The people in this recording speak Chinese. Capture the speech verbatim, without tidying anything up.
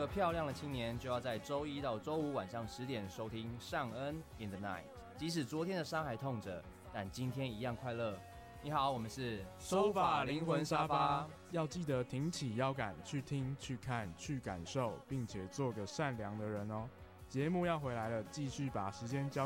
个漂亮的青年就要在周一到周五晚上十点收听尚恩 in the night。即使昨天的伤还痛着，但今天一样快乐。你好，我们是收发灵魂沙发，要记得挺起腰杆，去听、去看、去感受，并且做个善良的人哦。节目要回来了，继续把时间交